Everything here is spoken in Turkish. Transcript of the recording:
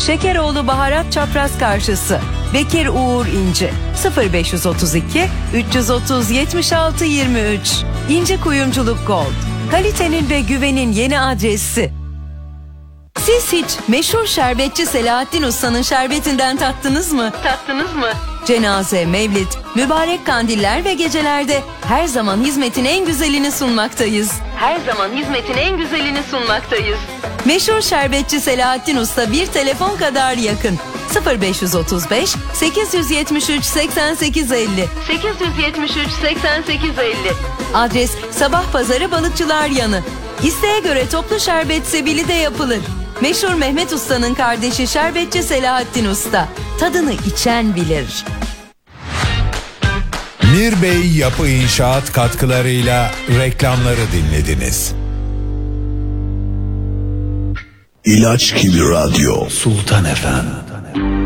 Şekeroğlu Baharat Çapraz Karşısı, Bekir Uğur İnci, 0532 330 76 23. İnci Kuyumculuk Gold, kalitenin ve güvenin yeni adresi. Siz hiç meşhur şerbetçi Selahattin Usta'nın şerbetinden tattınız mı? Cenaze, mevlid, mübarek kandiller ve gecelerde her zaman hizmetin en güzelini sunmaktayız. Meşhur şerbetçi Selahattin Usta bir telefon kadar yakın. 0535 873 8850. Adres Sabah Pazarı Balıkçılar Yanı. İsteğe göre toplu şerbet sebili de yapılır. Meşhur Mehmet Usta'nın kardeşi şerbetçi Selahattin Usta. Tadını içen bilir. Mirbey Yapı İnşaat katkılarıyla reklamları dinlediniz. İlaç gibi radyo. Sultan Efendi.